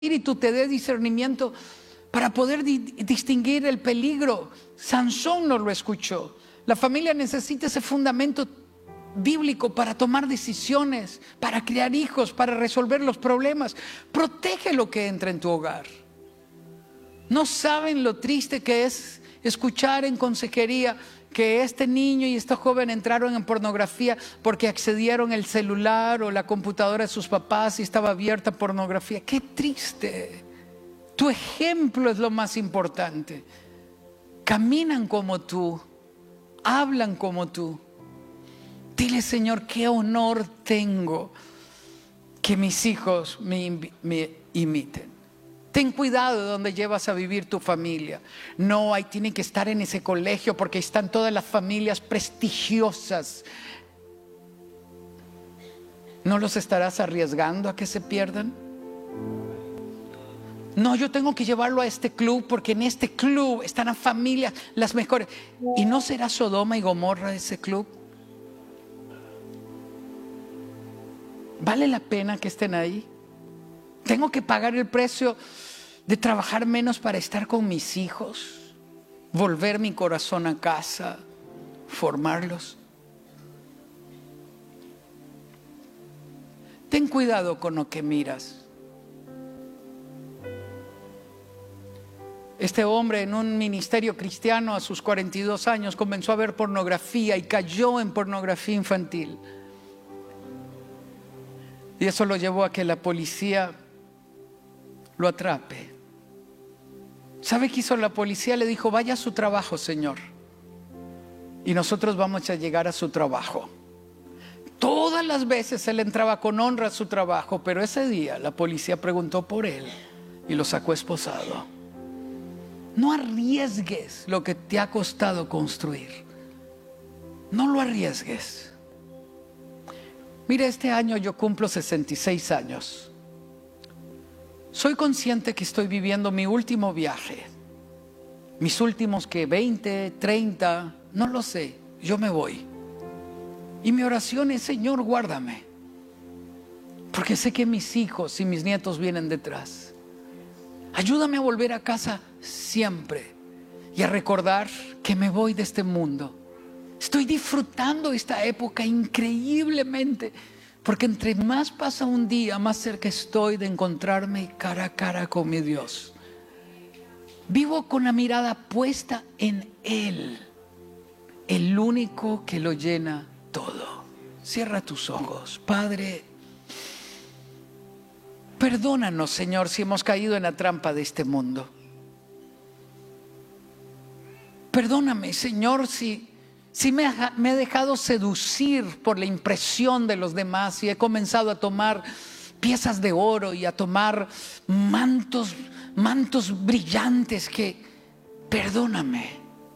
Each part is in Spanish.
Espíritu te dé discernimiento para poder distinguir el peligro. Sansón no lo escuchó. La familia necesita ese fundamento bíblico para tomar decisiones, para criar hijos, para resolver los problemas. Protege lo que entra en tu hogar. No saben lo triste que es escuchar en consejería que este niño y esta joven entraron en pornografía porque accedieron al celular o la computadora de sus papás y estaba abierta pornografía. ¡Qué triste! Tu ejemplo es lo más importante. Caminan como tú, hablan como tú. Dile, Señor, qué honor tengo que mis hijos me imiten. Ten cuidado de donde llevas a vivir tu familia. No, ahí tienen que estar en ese colegio porque están todas las familias prestigiosas. ¿No los estarás arriesgando a que se pierdan? No, yo tengo que llevarlo a este club porque en este club están las familias las mejores. ¿Y no será Sodoma y Gomorra ese club? ¿Vale la pena que estén ahí? ¿Tengo que pagar el precio de trabajar menos para estar con mis hijos? ¿Volver mi corazón a casa? ¿Formarlos? Ten cuidado con lo que miras. Este hombre en un ministerio cristiano a sus 42 años comenzó a ver pornografía y cayó en pornografía infantil. Y eso lo llevó a que la policía lo atrape. ¿Sabe qué hizo la policía? Le dijo, vaya a su trabajo, señor, y nosotros vamos a llegar a su trabajo. Todas las veces él entraba con honra a su trabajo, pero ese día la policía preguntó por él y lo sacó esposado. No arriesgues lo que te ha costado construir. No lo arriesgues. Mira, este año yo cumplo 66 años. Soy consciente que estoy viviendo mi último viaje. Mis últimos 20, 30, no lo sé. Yo me voy. Y mi oración es, Señor, guárdame. Porque sé que mis hijos y mis nietos vienen detrás. Ayúdame a volver a casa siempre y a recordar que me voy de este mundo. Estoy disfrutando esta época increíblemente. Porque entre más pasa un día, más cerca estoy de encontrarme cara a cara con mi Dios. Vivo con la mirada puesta en Él, el único que lo llena todo. Cierra tus ojos. Padre, perdónanos, Señor, si hemos caído en la trampa de este mundo. Perdóname, Señor, si me he dejado seducir por la impresión de los demás y he comenzado a tomar piezas de oro y a tomar mantos brillantes perdóname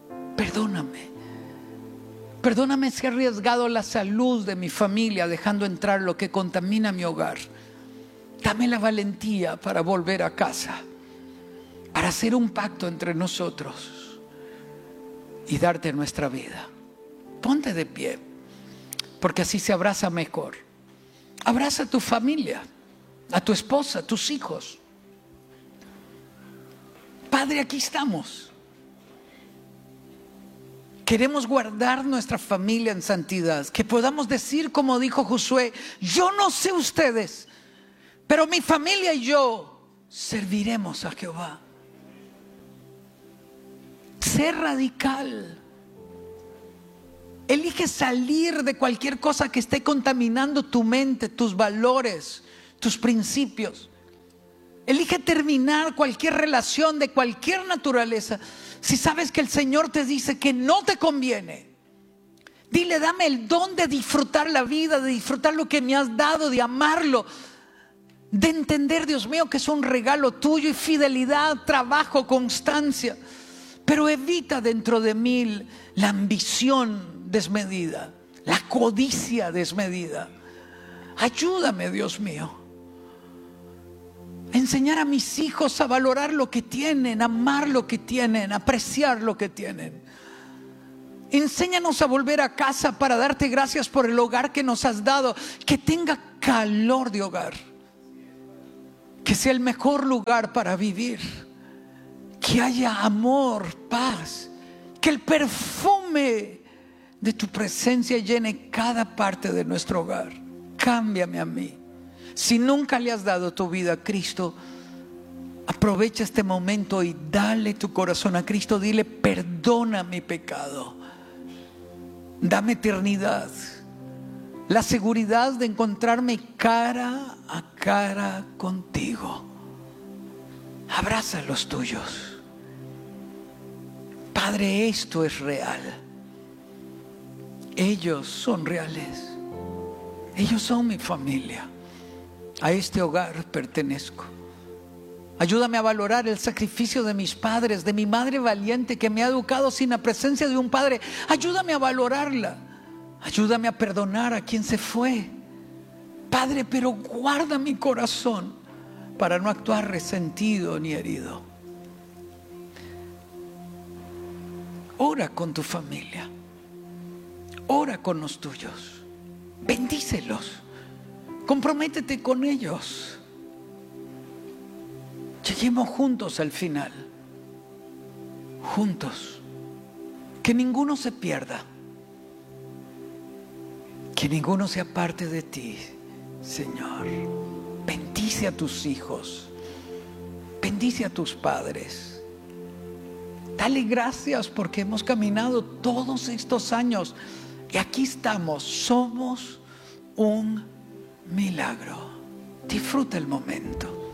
si he arriesgado la salud de mi familia dejando entrar lo que contamina mi hogar. Dame la valentía para volver a casa, para hacer un pacto entre nosotros y darte nuestra vida. Ponte de pie, porque así se abraza mejor. Abraza a tu familia, a tu esposa, a tus hijos. Padre, aquí estamos. Queremos guardar nuestra familia en santidad. Que podamos decir como dijo Josué, yo no sé ustedes, pero mi familia y yo serviremos a Jehová. Sé radical. Elige salir de cualquier cosa que esté contaminando tu mente, tus valores, tus principios. Elige terminar cualquier relación de cualquier naturaleza. Si sabes que el Señor te dice que no te conviene, dile, dame el don de disfrutar la vida, de disfrutar lo que me has dado, de amarlo, de entender, Dios mío, que es un regalo tuyo, y fidelidad, trabajo, constancia. Pero evita dentro de mí la ambición desmedida, la codicia desmedida. Ayúdame, Dios mío. Enseñar a mis hijos a valorar lo que tienen, amar lo que tienen, apreciar lo que tienen. Enséñanos a volver a casa para darte gracias por el hogar que nos has dado, que tenga calor de hogar. que sea el mejor lugar para vivir, que haya amor, paz, que el perfume de tu presencia llene cada parte de nuestro hogar. Cámbiame a mí. Si nunca le has dado tu vida a Cristo, aprovecha este momento y dale tu corazón a Cristo. Dile: perdona mi pecado, dame eternidad, la seguridad de encontrarme cara a cara contigo. Abraza a los tuyos. Padre, esto es real. Ellos son reales. Ellos son mi familia. A este hogar pertenezco. Ayúdame a valorar el sacrificio de mis padres, de mi madre valiente que me ha educado sin la presencia de un padre. Ayúdame a valorarla. Ayúdame a perdonar a quien se fue. Padre, pero guarda mi corazón para no actuar resentido ni herido. Ora con tu familia. Ora con los tuyos. Bendícelos. Comprométete con ellos. Lleguemos juntos al final. Juntos. Que ninguno se pierda. Que ninguno se aparte de ti, Señor. Bendice a tus hijos. Bendice a tus padres. Dale gracias porque hemos caminado todos estos años y aquí estamos. Somos un milagro. Disfruta el momento.